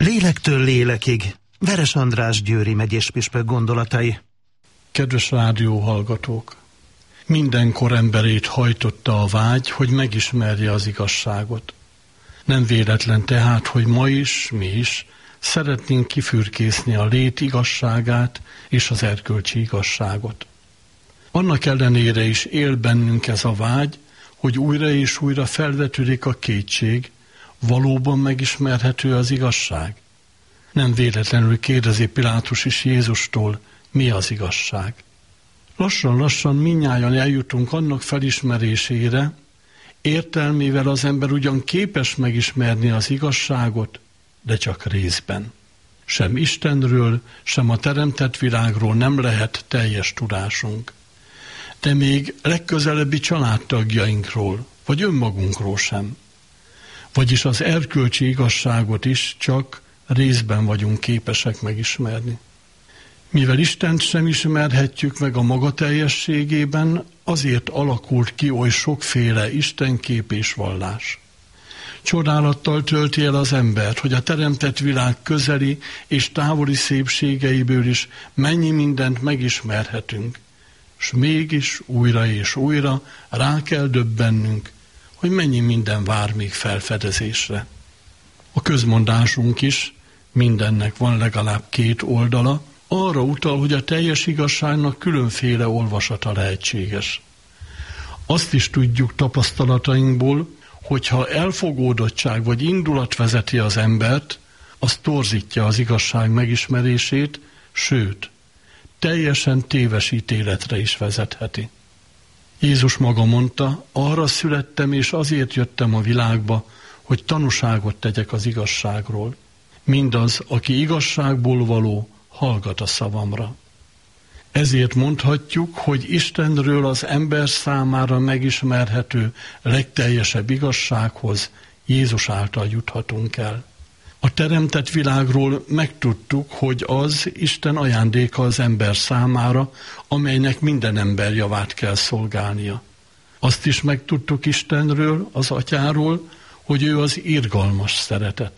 Lélektől lélekig. Veres András Győri megyéspüspök gondolatai. Kedves rádióhallgatók! Mindenkor emberét hajtotta a vágy, hogy megismerje az igazságot. Nem véletlen tehát, hogy ma is, mi is szeretnénk kifürkészni a lét igazságát és az erkölcsi igazságot. Annak ellenére is él bennünk ez a vágy, hogy újra és újra felvetődik a kétség, valóban megismerhető az igazság? Nem véletlenül kérdezi Pilátus is Jézustól, mi az igazság. Lassan-lassan mindnyájan eljutunk annak felismerésére, értelmével az ember ugyan képes megismerni az igazságot, de csak részben. Sem Istenről, sem a teremtett világról nem lehet teljes tudásunk. De még legközelebbi családtagjainkról, vagy önmagunkról sem. Vagyis az erkölcsi igazságot is csak részben vagyunk képesek megismerni. Mivel Istent sem ismerhetjük meg a maga teljességében, azért alakult ki oly sokféle istenkép és vallás. Csodálattal tölti el az embert, hogy a teremtett világ közeli és távoli szépségeiből is mennyi mindent megismerhetünk, s mégis újra és újra rá kell döbbennünk, hogy mennyi minden vár még felfedezésre. A közmondásunk is, mindennek van legalább két oldala, arra utal, hogy a teljes igazságnak különféle olvasata lehetséges. Azt is tudjuk tapasztalatainkból, hogyha elfogódottság vagy indulat vezeti az embert, az torzítja az igazság megismerését, sőt, teljesen téves ítéletre is vezetheti. Jézus maga mondta, arra születtem és azért jöttem a világba, hogy tanúságot tegyek az igazságról. Mindaz, aki igazságból való, hallgat a szavamra. Ezért mondhatjuk, hogy Istenről az ember számára megismerhető legteljesebb igazsághoz Jézus által juthatunk el. A teremtett világról megtudtuk, hogy az Isten ajándéka az ember számára, amelynek minden ember javát kell szolgálnia. Azt is megtudtuk Istenről, az Atyáról, hogy ő az irgalmas szeretet.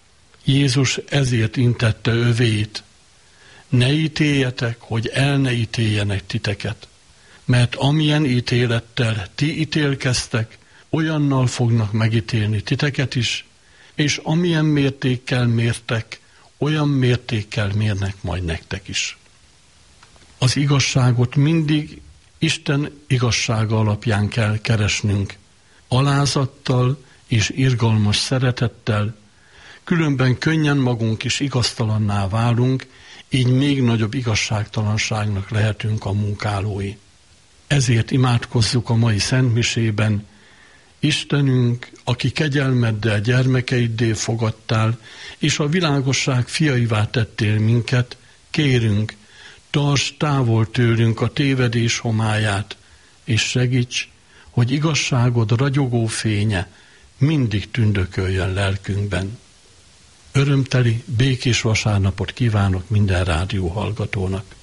Jézus ezért intette övéit: ne ítéljetek, hogy el ne ítéljenek titeket, mert amilyen ítélettel ti ítélkeztek, olyannal fognak megítélni titeket is, és amilyen mértékkel mértek, olyan mértékkel mérnek majd nektek is. Az igazságot mindig Isten igazsága alapján kell keresnünk, alázattal és irgalmas szeretettel, különben könnyen magunk is igaztalanná válunk, így még nagyobb igazságtalanságnak lehetünk a munkálói. Ezért imádkozzuk a mai szentmisében: Istenünk, aki kegyelmeddel gyermekeiddé fogadtál, és a világosság fiaivá tettél minket, kérünk, tartsd távol tőlünk a tévedés homályát, és segíts, hogy igazságod ragyogó fénye mindig tündököljön lelkünkben. Örömteli, békés vasárnapot kívánok minden rádióhallgatónak.